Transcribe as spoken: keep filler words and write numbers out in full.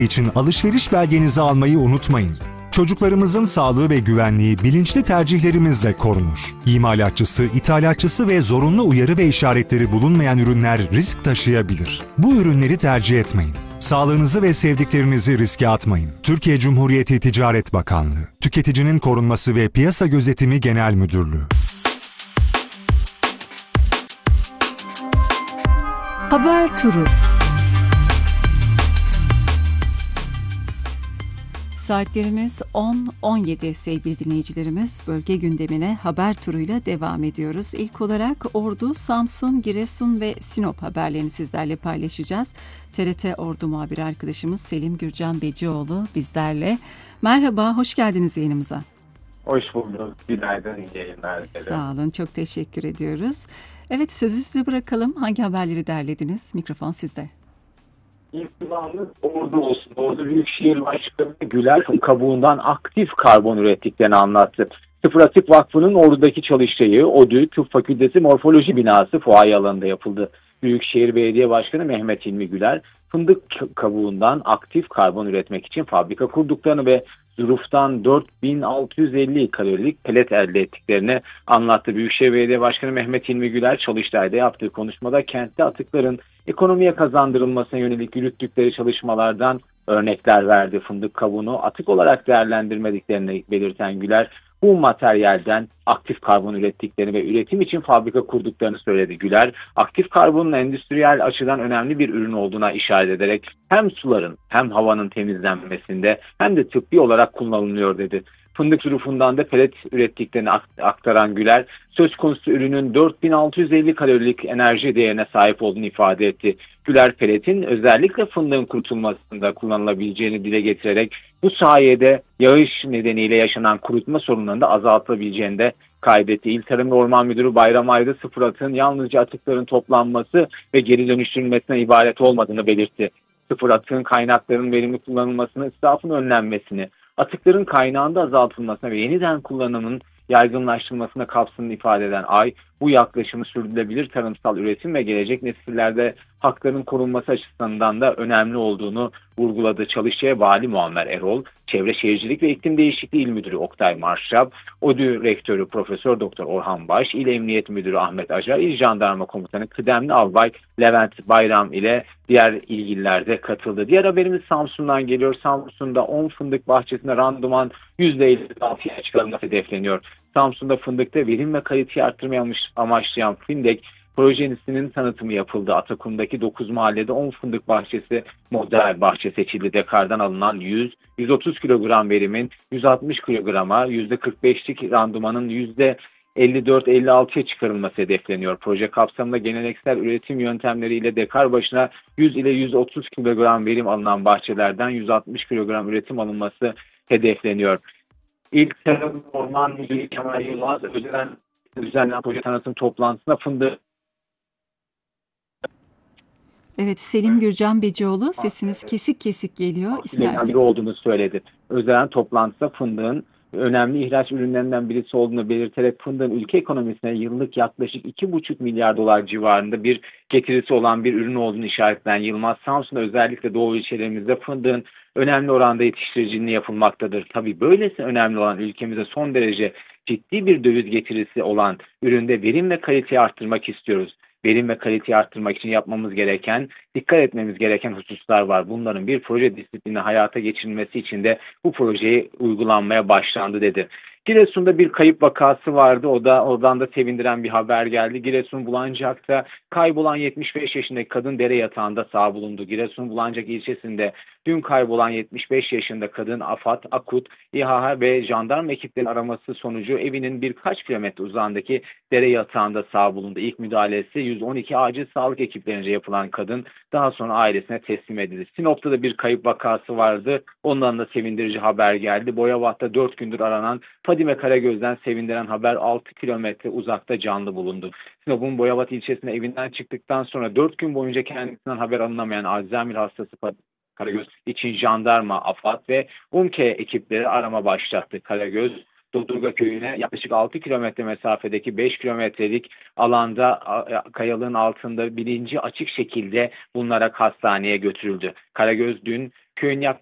için alışveriş belgenizi almayı unutmayın. Çocuklarımızın sağlığı ve güvenliği bilinçli tercihlerimizle korunur. İmalatçısı, ithalatçısı ve zorunlu uyarı ve işaretleri bulunmayan ürünler risk taşıyabilir. Bu ürünleri tercih etmeyin. Sağlığınızı ve sevdiklerinizi riske atmayın. Türkiye Cumhuriyeti Ticaret Bakanlığı, Tüketicinin Korunması ve Piyasa Gözetimi Genel Müdürlüğü. Haber turu. Saatlerimiz on on yedi sevgili dinleyicilerimiz. Bölge gündemine haber turuyla devam ediyoruz. İlk olarak Ordu, Samsun, Giresun ve Sinop haberlerini sizlerle paylaşacağız. T R T Ordu muhabiri arkadaşımız Selim Gürcan Becioğlu bizlerle. Merhaba, hoş geldiniz yayınımıza. Hoş bulduk. Günaydın, iyi yayınlar. Sağ olun, çok teşekkür ediyoruz. Evet, sözü size bırakalım. Hangi haberleri derlediniz? Mikrofon sizde. İlk kulağımız Ordu olsun. Ordu Büyükşehir Başkanı Güler kabuğundan aktif karbon ürettiklerini anlattı. Sıfır Atık Vakfı'nın Ordu'daki çalıştayı ODTÜ Tıp Fakültesi Morfoloji Binası fuaye alanında yapıldı. Büyükşehir Belediye Başkanı Mehmet Hilmi Güler, fındık kabuğundan aktif karbon üretmek için fabrika kurduklarını ve züruftan dört bin altı yüz elli kalorilik pelet elde ettiklerini anlattı. Büyükşehir Belediye Başkanı Mehmet Hilmi Güler, çalıştayda yaptığı konuşmada kentte atıkların ekonomiye kazandırılmasına yönelik yürüttükleri çalışmalardan örnekler verdi. Fındık kabuğunu atık olarak değerlendirmediklerini belirten Güler, bu materyalden aktif karbon ürettiklerini ve üretim için fabrika kurduklarını söyledi. Güler, aktif karbonun endüstriyel açıdan önemli bir ürün olduğuna işaret ederek hem suların hem havanın temizlenmesinde hem de tıbbi olarak kullanılıyor dedi. Fındık zürufundan da pelet ürettiklerini aktaran Güler, söz konusu ürünün dört bin altı yüz elli kalorilik enerji değerine sahip olduğunu ifade etti. Güler, peletin özellikle fındığın kurutulmasında kullanılabileceğini dile getirerek bu sayede yağış nedeniyle yaşanan kurutma sorunlarını da azaltılabileceğini de kaydetti. İl Tarım ve Orman Müdürü Bayram Ayda, sıfır atığın yalnızca atıkların toplanması ve geri dönüştürülmesine ibaret olmadığını belirtti. Sıfır atığın kaynakların verimli kullanılmasını, israfın önlenmesini, atıkların kaynağında azaltılmasına ve yeniden kullanımın yaygınlaştırılmasına kapsamını ifade eden Ay, bu yaklaşımı sürdürülebilir tarımsal üretim ve gelecek nesillerde hakların korunması açısından da önemli olduğunu vurguladı. Çalıştay'a Vali Muammer Erol, Çevre Şehircilik ve İklim Değişikliği İl Müdürü Oktay Marşap, ODTÜ Rektörü Profesör Doktor Orhan Baş, İl Emniyet Müdürü Ahmet Acar, İl Jandarma Komutanı Kıdemli Albay Levent Bayram ile diğer ilgililer de katıldı. Diğer haberimiz Samsun'dan geliyor. Samsun'da on fındık bahçesinde randıman yüzde elli altıya çıkarılması hedefleniyor. Samsun'da fındıkta verim ve kaliteyi arttırmayı amaçlayan Findek projesinin tanıtımı yapıldı. Atakum'daki dokuz mahallede on fındık bahçesi model bahçe seçildi. Dekardan alınan yüz yüz otuz kilogram verimin yüz altmış kilograma, yüzde kırk beşlik randımanın yüzde elli dört elli altıya çıkarılması hedefleniyor. Proje kapsamında geleneksel üretim yöntemleriyle dekar başına yüz ile yüz otuz kilogram verim alınan bahçelerden yüz altmış kilogram üretim alınması hedefleniyor. İlk Tarım Orman Müdürü Kemal Yılmaz özel düzenlenen proje tanıtım toplantısında fındık. Evet, Selim Gürcan Becioğlu, sesiniz kesik kesik geliyor. İsterseniz olduğunu söyledi. Özel toplantıda fındığın önemli ihraç ürünlerinden birisi olduğunu belirterek fındığın ülke ekonomisine yıllık yaklaşık iki buçuk milyar dolar civarında bir getirisi olan bir ürün olduğunu işaretleyen Yılmaz, Samsun'da özellikle doğu ilçelerimizde fındığın önemli oranda yetiştiriciliği yapılmaktadır. Tabii böylesi önemli olan, ülkemize son derece ciddi bir döviz getirisi olan üründe verim ve kaliteyi arttırmak istiyoruz. Verim ve kaliteyi arttırmak için yapmamız gereken, dikkat etmemiz gereken hususlar var. Bunların bir proje disiplini hayata geçirilmesi için de bu projeyi uygulanmaya başlandı dedi. Giresun'da bir kayıp vakası vardı. O da oradan da sevindiren bir haber geldi. Giresun Bulancak'ta kaybolan yetmiş beş yaşındaki kadın dere yatağında sağ bulundu. Giresun Bulancak ilçesinde dün kaybolan yetmiş beş yaşında kadın AFAD, AKUT, İHA ve jandarma ekiplerinin araması sonucu evinin birkaç kilometre uzağındaki dere yatağında sağ bulundu. İlk müdahalesi yüz on iki acil sağlık ekiplerince yapılan kadın daha sonra ailesine teslim edildi. Sinop'ta da bir kayıp vakası vardı. Ondan da sevindirici haber geldi. Boyabat'ta dört gündür aranan Fadime Karagöz'den sevindiren haber altı kilometre uzakta canlı bulundu. Sinop'un Boyabat ilçesine evinden çıktıktan sonra dört gün boyunca kendisinden haber alınamayan Alzheimer hastası Karagöz için jandarma, AFAD ve UMKE ekipleri arama başlattı. Karagöz, Dodurga köyüne yaklaşık altı kilometre mesafedeki beş kilometrelik alanda kayalığın altında bilinci açık şekilde bulunarak hastaneye götürüldü. Karagöz dün köyün yaklaşık